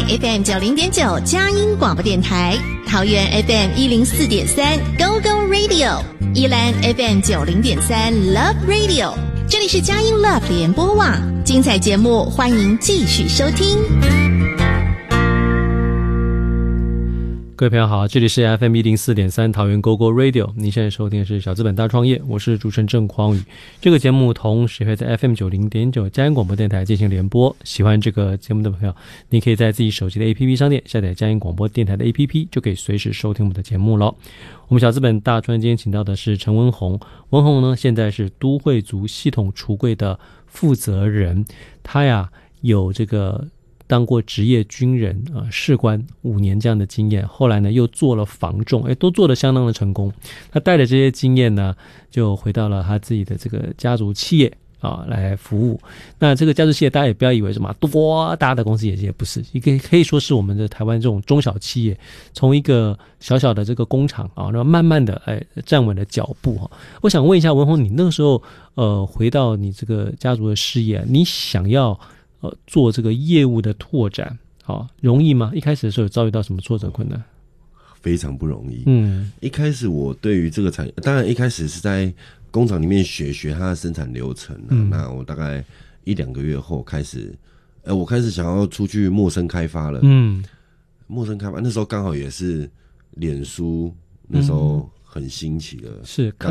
FM 90.9佳音广播电台，桃园 FM 104.3 Go Go Radio， 宜兰 FM 90.3 Love Radio。这里是佳音 Love 联播网，精彩节目欢迎继续收听。 各位朋友好，这里是 FM 104.3桃园 GoGo Radio， 您现在收听的是小资本大创业，我是主持人郑匡宇。这个节目同时会在 FM 90.9佳音广播电台进行联播。喜欢这个节目的朋友，你可以在自己手机的 APP 商店下载佳音广播电台的 APP， 就可以随时收听我们的节目了。我们小资本大创业今天请到的是陈文宏，文宏呢现在是都会族系统橱柜的负责人，他呀有这个当过职业军人士官5年这样的经验，后来呢又做了房仲，都做得相当的成功。他带着这些经验呢，就回到了他自己的这个家族企业来服务。那这个家族企业大家也不要以为什么多大的公司，也不是，可以说是我们的台湾这种中小企业，从一个小小的这个工厂然后慢慢的站稳了脚步。我想问一下文宏，你那个时候回到你这个家族的事业，你想要做这个业务的拓展容易吗？一开始的时候有遭遇到什么挫折困难？ 非常不容易。一开始我对于这个产业，当然一开始是在工厂里面学它的生产流程那我大概1-2个月后开始我开始想要出去陌生开发了。陌生开发那时候刚好也是脸书那时候很兴起的， 是